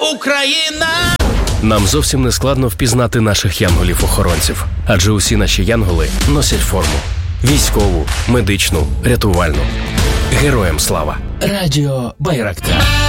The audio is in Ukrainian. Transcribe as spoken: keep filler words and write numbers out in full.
Україна! Нам зовсім не складно впізнати наших янголів-охоронців, адже усі наші янголи носять форму. Військову, медичну, рятувальну. Героям слава! Радіо Байрактар.